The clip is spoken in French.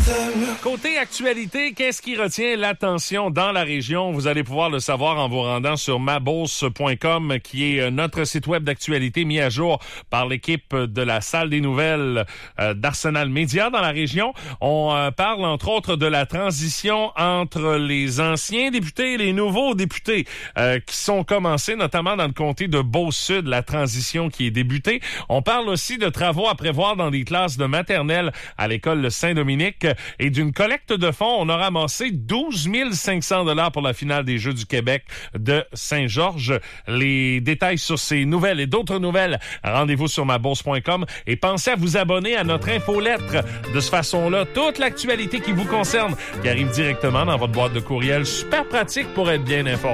Côté actualité, qu'est-ce qui retient l'attention dans la région? Vous allez pouvoir le savoir en vous rendant sur mabourse.com, qui est notre site web d'actualité mis à jour par l'équipe de la salle des nouvelles d'Arsenal Média dans la région. On parle entre autres de la transition entre les anciens députés et les nouveaux députés qui sont commencés, notamment dans le comté de Beauce-Sud, la transition qui est débutée. On parle aussi de travaux à prévoir dans des classes de maternelle à l'école Saint-Dominique et d'une collecte de fonds. On a ramassé 12 500 $ pour la finale des Jeux du Québec de Saint-Georges. Les détails sur ces nouvelles et d'autres nouvelles, rendez-vous sur mabourse.com et pensez à vous abonner à notre infolettre. De cette façon-là, toute l'actualité qui vous concerne qui arrive directement dans votre boîte de courriel, super pratique pour être bien informé.